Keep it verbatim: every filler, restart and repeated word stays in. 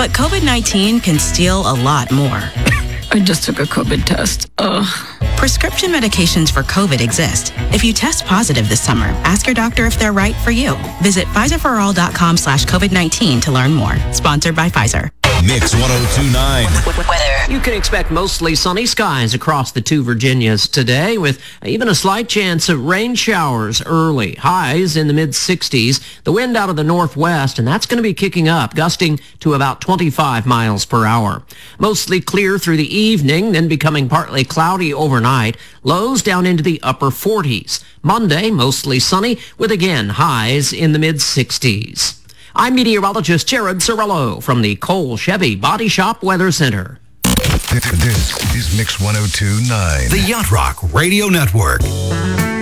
But COVID nineteen can steal a lot more. I just took a COVID test. Ugh. Prescription medications for COVID exist. If you test positive this summer, ask your doctor if they're right for you. Visit Pfizerforall.com slash COVID-19 to learn more. Sponsored by Pfizer. Mix one oh two point nine. Weather. You can expect mostly sunny skies across the two Virginias today, with even a slight chance of rain showers early. Highs in the mid sixties. The wind out of the northwest, and that's going to be kicking up, gusting to about twenty-five miles per hour. Mostly clear through the evening, then becoming partly cloudy overnight. Lows down into the upper forties. Monday, mostly sunny, with again highs in the mid sixties. I'm meteorologist Jared Cirillo from the Cole Chevy Body Shop Weather Center. This is Mix one oh two point nine. The Yacht Rock Radio Network.